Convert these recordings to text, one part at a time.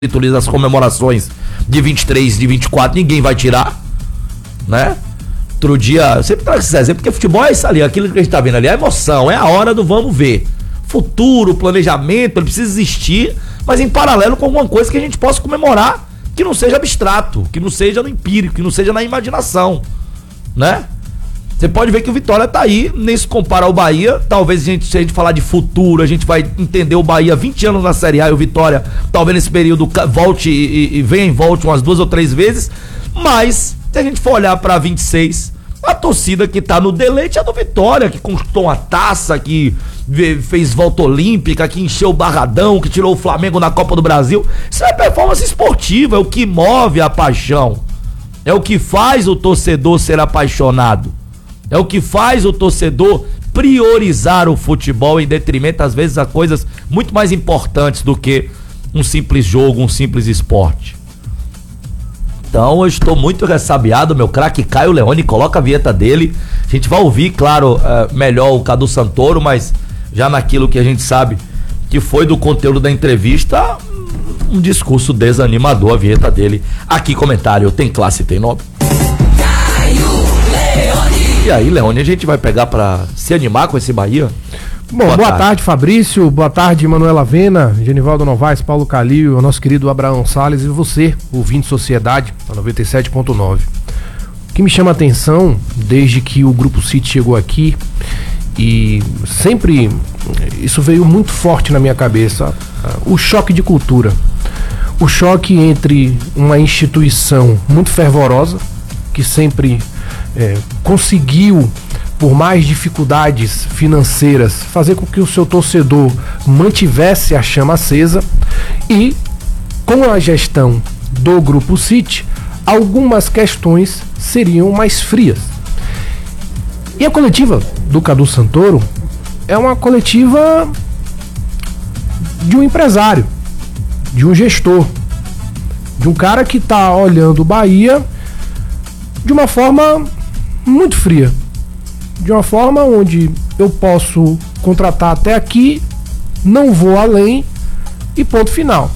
títulos das comemorações de 23, de 24, ninguém vai tirar, né? Outro dia, sempre traz esse exemplo, porque futebol é isso ali, aquilo que a gente tá vendo ali, é a emoção, é a hora do vamos ver. Futuro, planejamento, ele precisa existir, mas em paralelo com alguma coisa que a gente possa comemorar, que não seja abstrato, que não seja no empírico, que não seja na imaginação, né? Você pode ver que o Vitória tá aí, nem se compara ao Bahia. Talvez se a gente falar de futuro, a gente vai entender o Bahia 20 anos na Série A e o Vitória, talvez nesse período, volte e venha e volte umas 2 ou 3 vezes. Mas, se a gente for olhar pra 26, a torcida que tá no deleite é do Vitória, que conquistou uma taça, que fez volta olímpica, que encheu o Barradão, que tirou o Flamengo na Copa do Brasil. Isso é performance esportiva, é o que move a paixão. É o que faz o torcedor ser apaixonado. É o que faz o torcedor priorizar o futebol em detrimento, às vezes, a coisas muito mais importantes do que um simples jogo, um simples esporte. Então eu estou muito ressabiado, meu craque Caio Leone, coloca a vinheta dele. A gente vai ouvir, claro, melhor o Cadu Santoro, mas já naquilo que a gente sabe que foi do conteúdo da entrevista, um discurso desanimador, a vinheta dele. Aqui, comentário, tem classe, tem nome. E aí, Leone, a gente vai pegar pra se animar com esse Bahia? Bom, boa tarde, Fabrício, boa tarde, Manuela Vena, Genivaldo Novaes, Paulo Calil, o nosso querido Abraão Salles e você, ouvinte Sociedade, a 97.9. O que me chama a atenção, desde que o Grupo City chegou aqui, e sempre isso veio muito forte na minha cabeça, o choque de cultura. O choque entre uma instituição muito fervorosa, que sempre conseguiu, por mais dificuldades financeiras, fazer com que o seu torcedor mantivesse a chama acesa, e com a gestão do Grupo City, algumas questões seriam mais frias. E a coletiva do Cadu Santoro é uma coletiva de um empresário, de um gestor, de um cara que está olhando o Bahia de uma forma muito fria, de uma forma onde eu posso contratar até aqui, não vou além e ponto final.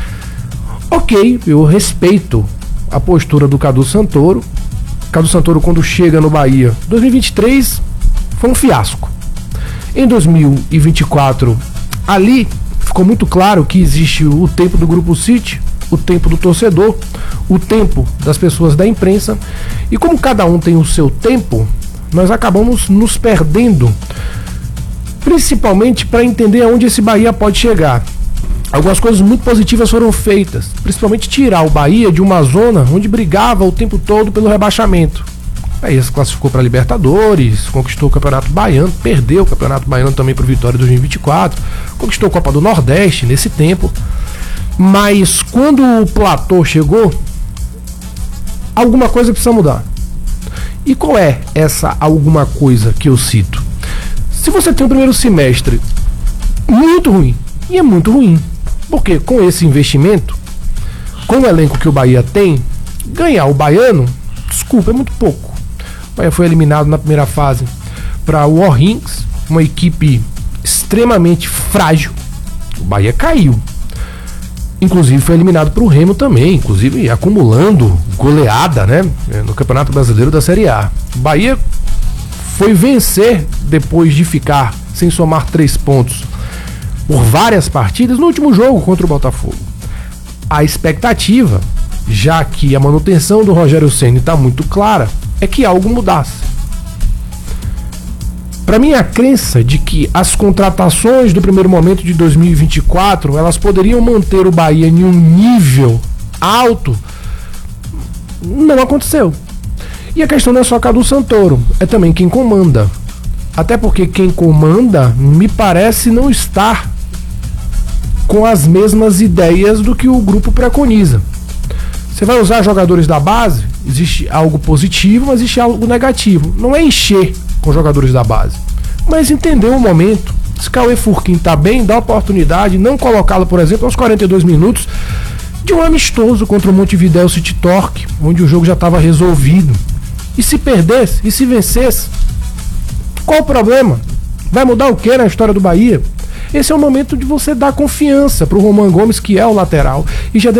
Ok, eu respeito a postura do Cadu Santoro. Cadu Santoro, quando chega no Bahia, 2023 foi um fiasco. Em 2024, ali ficou muito claro que existe o tempo do Grupo City, o tempo do torcedor, o tempo das pessoas da imprensa, e como cada um tem o seu tempo, nós acabamos nos perdendo, principalmente para entender aonde esse Bahia pode chegar. Algumas coisas muito positivas foram feitas, principalmente tirar o Bahia de uma zona onde brigava o tempo todo pelo rebaixamento. Aí se classificou para Libertadores, conquistou o Campeonato Baiano, perdeu o Campeonato Baiano também para o Vitória 2024, conquistou a Copa do Nordeste nesse tempo. Mas quando o platô chegou, alguma coisa precisa mudar. E qual é essa alguma coisa que eu cito? Se você tem um primeiro semestre muito ruim, e é muito ruim, porque com esse investimento, com o elenco que o Bahia tem, ganhar o Baiano, desculpa, é muito pouco. O Bahia foi eliminado na primeira fase para o O'Higgins, uma equipe extremamente frágil. O Bahia caiu. Inclusive foi eliminado para o Remo também, inclusive acumulando goleada, né, no Campeonato Brasileiro da Série A. O Bahia foi vencer depois de ficar sem somar 3 pontos por várias partidas no último jogo contra o Botafogo. A expectativa, já que a manutenção do Rogério Ceni está muito clara, é que algo mudasse. Para mim, a crença de que as contratações do primeiro momento de 2024 elas poderiam manter o Bahia em um nível alto não aconteceu. E a questão não é só Cadu Santoro, é também quem comanda. Até porque quem comanda me parece não estar com as mesmas ideias do que o grupo preconiza. Você vai usar jogadores da base, existe algo positivo, mas existe algo negativo. Não é encher com jogadores da base, mas entender o momento. Se Cauê Furquim tá bem, dá oportunidade, não colocá-lo, por exemplo, aos 42 minutos de um amistoso contra o Montevidéu City Torque, onde o jogo já estava resolvido. E se perdesse, e se vencesse, qual o problema? Vai mudar o que na história do Bahia? esse é o momento de você dar confiança pro Roman Gomes, que é o lateral, e já